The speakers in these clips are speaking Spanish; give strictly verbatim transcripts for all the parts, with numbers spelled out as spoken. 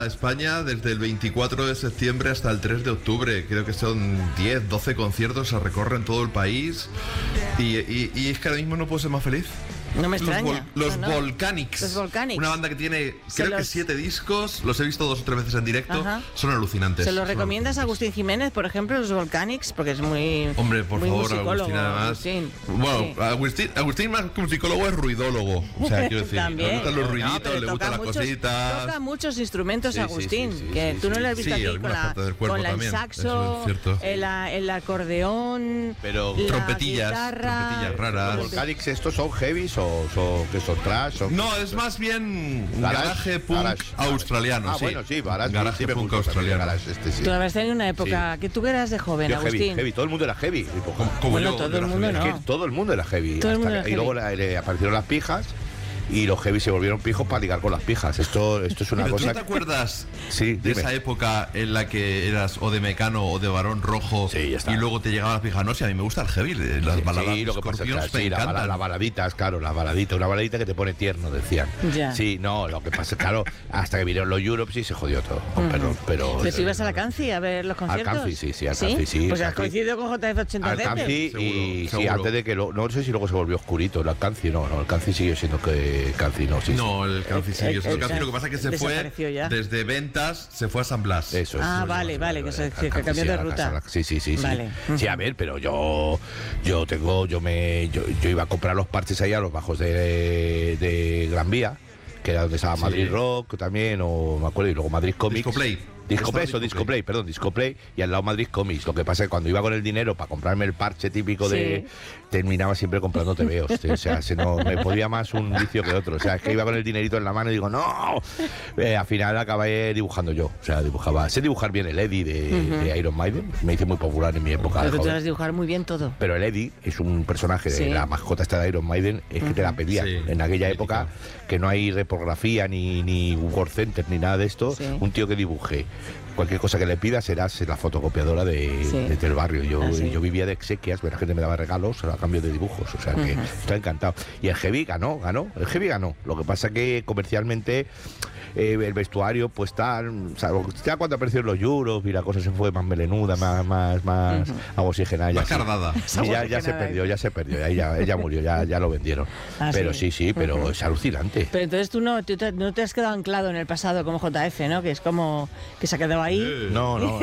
España desde el veinticuatro de septiembre hasta el tres de octubre. Creo que son diez, doce conciertos, se recorren todo el país. Y, y, y es que ahora mismo no puedo ser más feliz. No me extraña. Los, vol- los no, no. Volcanics. Los Volcanics. Una banda que tiene, Se creo los... que siete discos. Los he visto dos o tres veces en directo. Ajá. Son alucinantes. ¿Se los son recomiendas a Agustín Jiménez, por ejemplo, los Volcanics? Porque es muy. Hombre, por muy favor, musicólogo, Agustín, además. Agustín. Bueno, Sí. Agustín, Agustín más que musicólogo es ruidólogo. O sea, quiero decir, También. le gustan los No, ruiditos, pero le toca gustan las muchos, cositas. Toca muchos instrumentos, Sí, sí, Agustín. sí, sí, que sí, tú no sí. lo has visto Sí, aquí con algunas la, partes del cuerpo con la el también, saxo, eso es cierto. el, el acordeón, Pero la trompetillas, guitarra, trompetillas raras. ¿Los Volcanics estos son heavies o son, que son trash? O... No, es más bien un Garage, garaje punk garage, australiano. Ah, sí. bueno, sí, garage, Garaje sí me punk gusta también, australiano. garage, este sí. Tú habrás tenido una época que tú eras de joven, Yo Agustín. heavy, heavy, todo el mundo era heavy. Como, como Bueno, yo, todo yo el era mundo heavy. no. Es que todo el mundo era heavy. Todo el hasta mundo que- era y luego heavy. la- le aparecieron las pijas y los heavy se volvieron pijos para ligar con las pijas. Esto, esto es una Pero ¿tú cosa. no te acuerdas Sí, de dime. esa época en la que eras o de Mecano o de Varón Rojo Sí, ya está. y luego te llegaban las pijas? No, si a mí me gusta el heavy, de las baladas Sí, lo que pasa es que Scorpions me sí, la, bala- encantan. las baladitas, claro, las baladitas, una baladita que te pone tierno, decían. Ya. Sí, no, lo que pasa es claro, hasta que vinieron los Europe sí se jodió todo. Con perdón, pero. ¿Pero tú ibas a la Canci a ver los conciertos? Canci, sí, sí, al Canci, sí, Pues al has Canci. coincidido con J F ochenta Al Z. Canci y Seguro, sí, seguro. antes de que lo, no sé si luego se volvió oscurito el Alcanci, no, no, el Canci sigue siendo que Canci no, sí. No, el Canci sí, El- es el- el Canci. Lo que pasa es que se fue desapareció ya. desde ventas, se fue a San Blas. sí. Eso es. Ah, eso es, vale, eso es, vale, que eso se- es, que Alcanci, cambió sí, de a la ruta. casa, a la- Sí, sí, sí, sí. Vale. Sí, a ver, pero yo yo tengo, yo me yo, yo iba a comprar los parches ahí a los bajos de, de Gran Vía, que era donde estaba Sí. Madrid Rock también, o me acuerdo, y luego Madrid Comics. Discoplay. Discoplay, Estaba eso, Discoplay, Discoplay. perdón, Discoplay, y al lado Madrid Comics. Lo que pasa es que cuando iba con el dinero para comprarme el parche típico de... Terminaba siempre comprando tebeos. O sea, se no, me podía más un vicio que otro. O sea, es que iba con el dinerito en la mano y digo, ¡no! Eh, al final acabé dibujando yo. O sea, dibujaba... Sé dibujar bien el Eddie de, Ujú. de Iron Maiden. Me hice muy popular en mi época. Pero de que tú joven. sabes dibujar muy bien todo. Pero el Eddie es un personaje de Sí. la mascota esta de Iron Maiden, es que te la pedían. Sí, En aquella mítico. época que no hay reprografía ni, ni Google Center ni nada de esto, Sí. un tío que dibuje cualquier cosa que le pidas serás la fotocopiadora de, Sí. de- del barrio. Yo, Ah, sí. yo vivía de exequias, pero la gente me daba regalos a cambio de dibujos, o sea que Ujú. estaba encantado. Y el Heavy ganó, ganó, el Heavy ganó. Lo que pasa que comercialmente eh, el vestuario pues tal, o sea, ya cuando aparecieron los Euros y la cosa se fue más melenuda, más, más, más Ujú. oxigenada. Más ya sí. cardada. Y ya, ya se perdió, ya se perdió, ahí ya, ella murió, ya, ya lo vendieron. Ah, pero sí. sí, sí, pero Ujú. es alucinante. Pero entonces tú no, tú te, no te has quedado anclado en el pasado como J F, ¿no? Que es como que se ha quedado ahí. Eh. No, no,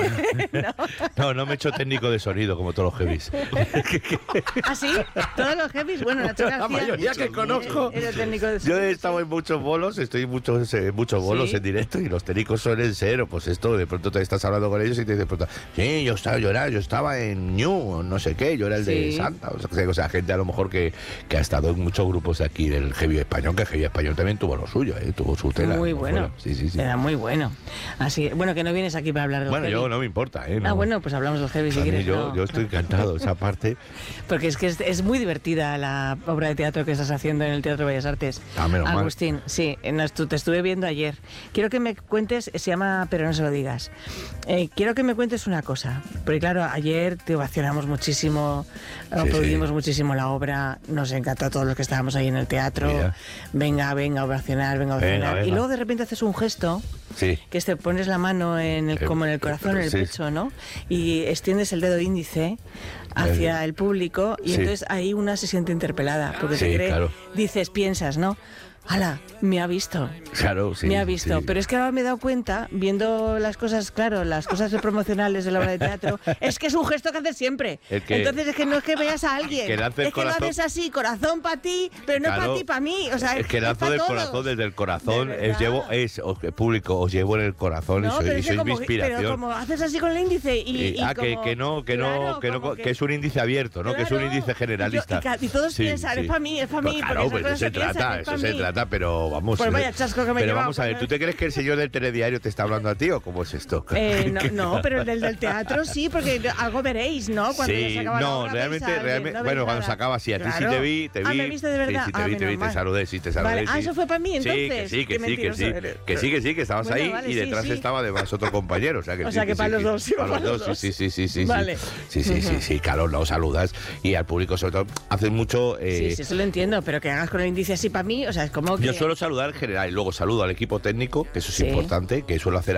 no, no me he hecho técnico de sonido como todos los heavies. ¿Ah, sí? Todos los heavies. Bueno, Nacho La García mayoría que conozco. Era técnico de Yo he estado en muchos bolos, estoy en muchos, en muchos bolos ¿Sí? en directo y los técnicos suelen ser, pues esto, de pronto te estás hablando con ellos y te dicen, de pronto, sí, yo estaba, yo era, yo estaba en New, o no sé qué, yo era el de Sí. Santa, o sea, o sea, gente a lo mejor que, que ha estado en muchos grupos de aquí del heavy español, que el heavy español también tuvo lo suyo, ¿eh? Tuvo su tela. Muy ¿no? bueno. Sí, sí, sí. Era muy bueno. Así, bueno, que no vienes aquí para hablar de los Bueno, heavy. yo no me importa, ¿eh? Ah, No. bueno, pues hablamos de los heavy si A mí quieres. yo, no. yo estoy encantado, esa parte. Porque es que es, es muy divertida la obra de teatro que estás haciendo en el Teatro Bellas Artes. Ah, menos mal. Agustín, sí, no, tú- te estuve viendo ayer. Quiero que me cuentes, se llama Pero no se lo digas. Eh, quiero que me cuentes una cosa, porque claro, ayer te ovacionamos muchísimo, Sí, aplaudimos sí. muchísimo la obra, nos encantó a todos los que estábamos ahí en el teatro. Mira. Venga, venga, a ovacionar, venga, a Venga, ovacionar. Y venga. luego de repente haces un gesto Sí. que te pones la mano en el, Eh, como en el corazón, en el sí. pecho, ¿no? Y extiendes el dedo índice hacia Eh, el público y sí. entonces ahí una se siente interpelada porque se Sí, cree, claro. dices, piensas, ¿no? ¡Hala! Me ha visto. Claro, sí. me ha visto. sí. Pero es que ahora me he dado cuenta, viendo las cosas, claro, las cosas promocionales de la obra de teatro, es que es un gesto que haces siempre. El que- Entonces es que no es que veas a alguien. Que lance el es que lo corazón. haces así, corazón para ti, pero no Claro, para ti, para mí. O sea, es que es lanzo pa' del todos. corazón, desde el corazón, De os verdad. llevo, es, os- público, os llevo en el corazón y No, soy, pero y es que sois mi como, inspiración. pero como haces así con el índice y, Y- y ah, que, como- que no, que no, claro, que no, como que, es un índice abierto, ¿no? Que es un Claro. índice Y generalista. yo- y ca- y todos piensan, es pa' mí, es pa' Pues mí, claro, porque pues esas eso se cosas se piensan, trata, es eso pa' se mí. trata, pero vamos. Pues eh, vaya chasco que me he Pero llevado vamos a ver, cuando- ¿tú te crees que el señor del telediario te está hablando a ti o cómo es esto? Eh, no, no, pero el del, del teatro sí, porque algo veréis, ¿no? Cuando ya se Sí, acaba la no, obra, realmente, veis a alguien, realmente no bueno, veis cuando nada. se acaba, sí, a ti sí Claro. te vi, te vi. Ah, ¿me viste de verdad? Sí, sí, te Ah, vi, te vi, menos te mal. saludé, sí, te saludé. Vale, ah, sí. eso fue para mí, Sí, que entonces. sí, que Qué sí, que mentiroso sí, eres. que sí, que sí, que estabas Bueno, ahí vale, y sí, detrás sí. estaba además otro compañero, o sea que O sí, sea, que para los dos, sí, para los dos, sí, sí, sí, sí, sí. Vale. Sí, sí, sí, sí, claro, lo saludas y al público sobre todo haces mucho. eh, Sí, sí, eso lo entiendo, pero que hagas con el índice así para mí, o sea, es como ¿Cómo Yo que? suelo saludar en general y luego saludo al equipo técnico, que eso es Sí. importante, que suelo hacer